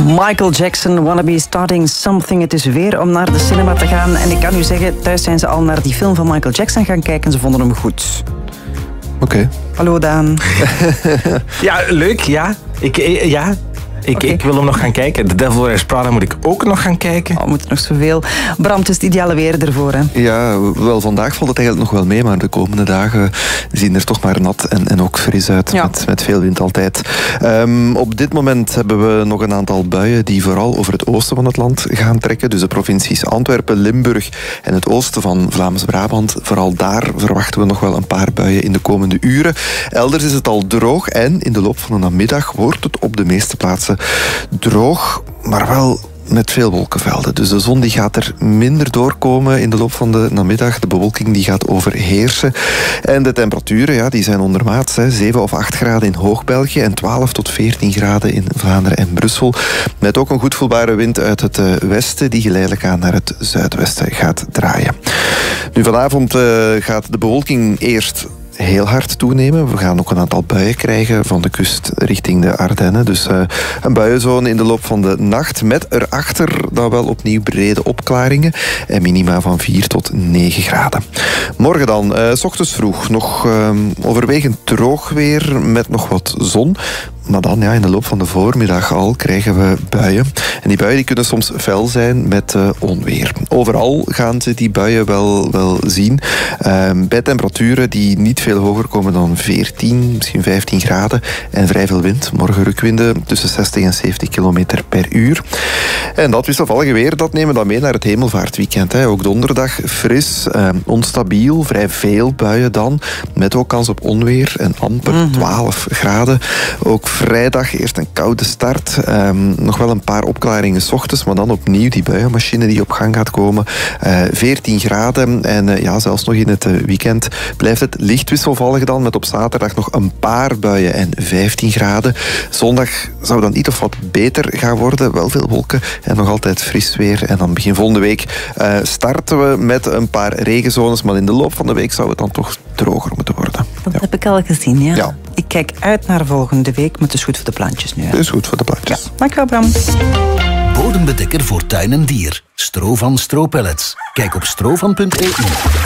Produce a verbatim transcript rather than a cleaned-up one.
Michael Jackson, Wanna Be Starting Something. Het is weer om naar de cinema te gaan. En ik kan u zeggen, thuis zijn ze al naar die film van Michael Jackson gaan kijken en ze vonden hem goed. Oké. Okay. Hallo Daan. Ja, leuk, ja. Ik, ja. Ik, okay. ik wil hem nog gaan kijken. The Devil Wears Prada moet ik ook nog gaan kijken. Oh, we moeten nog zoveel. Bram, het is het ideale weer ervoor, hè? Ja, wel, vandaag valt het eigenlijk nog wel mee, maar de komende dagen zien er toch maar nat en, en ook fris uit, ja. met, met veel wind altijd. Um, op dit moment hebben we nog een aantal buien die vooral over het oosten van het land gaan trekken. Dus de provincies Antwerpen, Limburg en het oosten van Vlaams-Brabant. Vooral daar verwachten we nog wel een paar buien in de komende uren. Elders is het al droog en in de loop van de namiddag wordt het op de meeste plaatsen droog, maar wel met veel wolkenvelden. Dus de zon die gaat er minder doorkomen in de loop van de namiddag. De bewolking die gaat overheersen. En de temperaturen ja, die zijn ondermaats. Hè. zeven of acht graden in Hoog-België en twaalf tot veertien graden in Vlaanderen en Brussel. Met ook een goed voelbare wind uit het uh, westen die geleidelijk aan naar het zuidwesten gaat draaien. Nu vanavond uh, gaat de bewolking eerst heel hard toenemen. We gaan ook een aantal buien krijgen van de kust richting de Ardennen. Dus uh, een buienzone in de loop van de nacht met erachter dan wel opnieuw brede opklaringen en minima van vier tot negen graden. Morgen dan, uh, 's ochtends vroeg, nog uh, overwegend droog weer met nog wat zon. Maar dan, ja, in de loop van de voormiddag al krijgen we buien. En die buien die kunnen soms fel zijn met uh, onweer. Overal gaan ze die buien wel, wel zien. Uh, bij temperaturen die niet veel hoger komen dan veertien, misschien vijftien graden. En vrij veel wind. Morgen rukwinden tussen zestig en zeventig kilometer per uur. En dat wisselvallige weer, dat nemen we dan mee naar het hemelvaartweekend. Hè. Ook donderdag fris, uh, onstabiel, vrij veel buien dan. Met ook kans op onweer en amper mm-hmm. twaalf graden. Ook vrijdag eerst een koude start. Um, nog wel een paar opklaringen 's ochtends, maar dan opnieuw die buienmachine die op gang gaat komen. Uh, veertien graden en uh, ja, zelfs nog in het uh, weekend blijft het licht wisselvallig dan, met op zaterdag nog een paar buien en vijftien graden. Zondag zou dan iets of wat beter gaan worden. Wel veel wolken en nog altijd fris weer. En dan begin volgende week uh, starten we met een paar regenzones, maar in de loop van de week zou het dan toch droger moeten worden. Dat ja. heb ik al gezien, ja. ja. Ik kijk uit naar volgende week, maar het is goed voor de plantjes nu. Hè? Het is goed voor de plantjes. Ja. Dankjewel, Bram. Bodembedekker voor tuin en dier. Stro van Stro Pellets. Kijk op strovan punt e u.